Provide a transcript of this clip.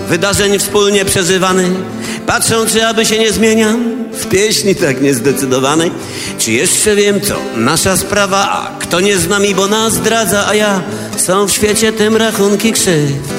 wydarzeń wspólnie przeżywanych. Patrzą, czy aby się nie zmieniam w pieśni tak niezdecydowanej. Czy jeszcze wiem, to nasza sprawa, a kto nie z nami, bo nas zdradza, a ja są w świecie tym rachunki krzywd.